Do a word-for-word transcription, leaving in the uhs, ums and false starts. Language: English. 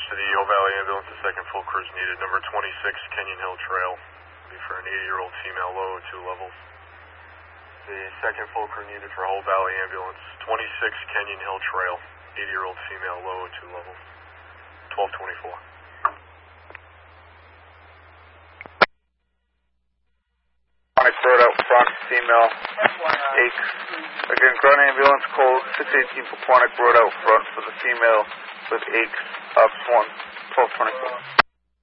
custody, Hope Valley Ambulance, the second full crew's needed. Number twenty-six, Kenyon Hill Trail. Be for an eighty-year-old female, low at two levels. The second full crew needed for Hope Valley Ambulance, twenty-six, Kenyon Hill Trail. eighty-year-old female, low at two levels. twelve twenty-four. Road out front, female, Aches. Again, ground ambulance code six eighteen Paquonic Road out front for the female with Aches, Ops one, twelve twenty-four.